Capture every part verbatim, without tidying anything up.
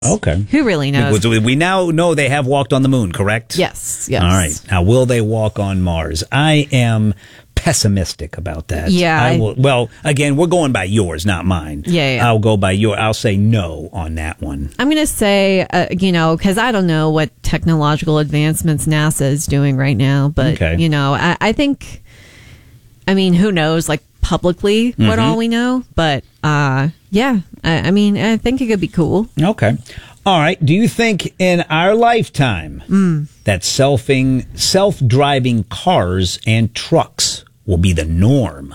Okay. Who really knows? We we now know they have walked on the moon, correct? Yes, yes. All right. Now, will they walk on Mars? I am pessimistic about that. Yeah. I will. Well, again, we're going by yours, not mine. Yeah, yeah. I'll go by your. I'll say no on that one. I'm going to say, uh, you know, because I don't know what technological advancements NASA is doing right now, but, Okay. you know, I, I think, I mean, who knows, like, publicly what Mm-hmm. all we know, but, uh, yeah, I, I mean, I think it could be cool. Okay. All right. Do you think in our lifetime Mm. that selfing, self-driving cars and trucks will be the norm?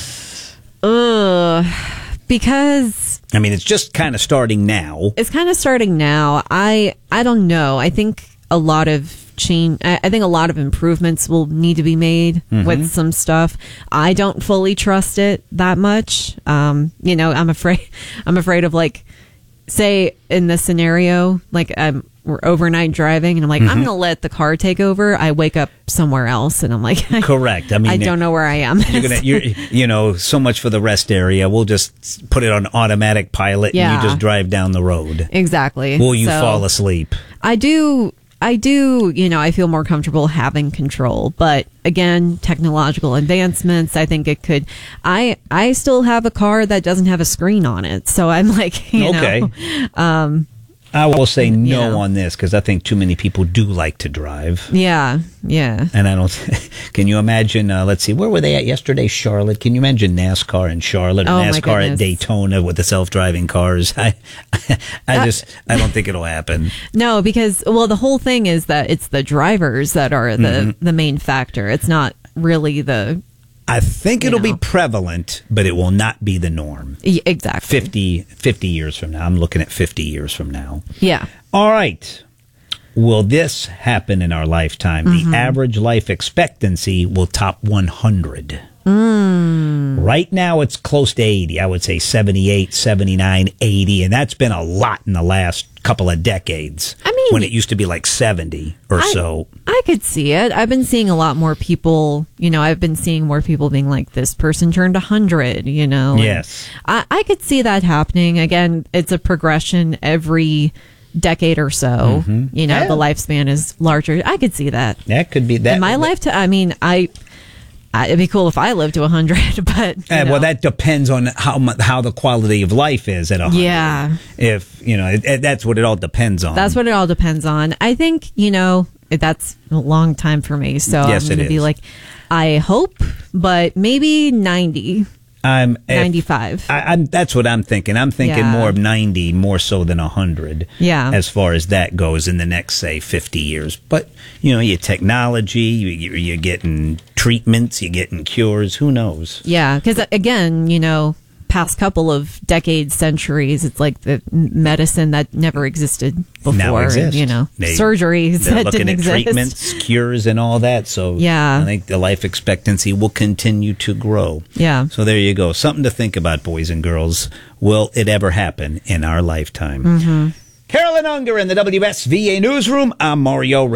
Ugh, because I mean, it's just kind of starting now. it's kind of starting now. I I don't know. I think a lot of change. I I think a lot of improvements will need to be made with some stuff. I don't fully trust it that much. Um, you know, I'm afraid. I'm afraid of like, say in this scenario, like I'm we're overnight driving, and I'm like, I'm gonna let the car take over. I wake up somewhere else, and I'm like, I, Correct. I mean, I don't know where I am. You're gonna, you're, you know, so much for the rest area. We'll just put it on automatic pilot, and Yeah. you just drive down the road. Exactly. Will you So, fall asleep? I do. I do, you know, I feel more comfortable having control. But again, technological advancements, I think it could. I I still have a car that doesn't have a screen on it. So I'm like, you Okay. know. Um, I will say no Yeah. on this because I think too many people do like to drive. yeah, yeah. And I don't. Can you imagine? Uh, let's see, where were they at yesterday? Charlotte. Can you imagine NASCAR in Charlotte or Oh, my NASCAR at goodness. Daytona with the self-driving cars? I, I just, I don't think it'll happen. No, because, well, the whole thing is that it's the drivers that are the, Mm-hmm. the main factor. It's not really the. I think You it'll know. be prevalent, but it will not be the norm. e- Exactly. fifty, fifty years from now. I'm looking at fifty years from now. Yeah. All right. Will this happen in our lifetime? Mm-hmm. The average life expectancy will top one hundred. Mm. Right now, it's close to eighty. I would say seventy-eight, seventy-nine, eighty. And that's been a lot in the last couple of decades. I mean- when it used to be like seventy or I- so. I could see it. I've been seeing a lot more people, you know, I've been seeing more people being like, this person turned one hundred, you know. and Yes. I, I could see that happening. Again, it's a progression every decade or so. You know, Yeah. the lifespan is larger. I could see that. That could be that. In my lifetime, I mean, I, I, it'd be cool if I lived to one hundred, but. you Uh, know. well, that depends on how mu- how the quality of life is at one hundred. Yeah. If, you know, it, it- that's what it all depends on. That's what it all depends on. I think, you know, that's a long time for me. So Yes, I'm it going to be is. like, I hope, but maybe ninety. I'm if- ninety-five. I, I'm, that's what I'm thinking. I'm thinking Yeah. more of ninety, more so than one hundred. Yeah. As far as that goes in the next, say, fifty years. But, you know, your technology, you, you- you're getting treatments, you're getting cures. Who knows? Yeah, because again, you know, past couple of decades, centuries, it's like the medicine that never existed before. Now exists. You know, They- surgeries They're that looking didn't at exist. treatments, cures, and all that. So Yeah. I think the life expectancy will continue to grow. Yeah. So there you go. Something to think about, boys and girls. Will it ever happen in our lifetime? Mm-hmm. Carolyn Unger in the W S V A Newsroom. I'm Mario Ray.